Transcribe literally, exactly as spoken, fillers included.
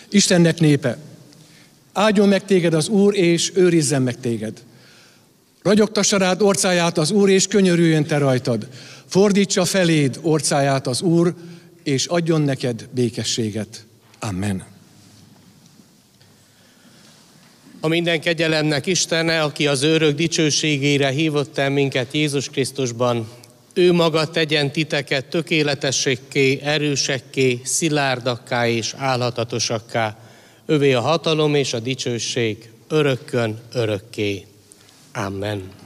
Istennek népe, áldjon meg téged az Úr, és őrizzen meg téged. Ragyogtassa rád orcáját az Úr, és könyörüljön te rajtad. Fordítsa feléd orcáját az Úr, és adjon neked békességet. Amen. A minden kegyelemnek Istene, aki az örök dicsőségére hívott el minket Jézus Krisztusban, ő maga tegyen titeket tökéletességké, erősekké, szilárdakká és állhatatosakká. Övé a hatalom és a dicsőség örökkön örökké. Amen.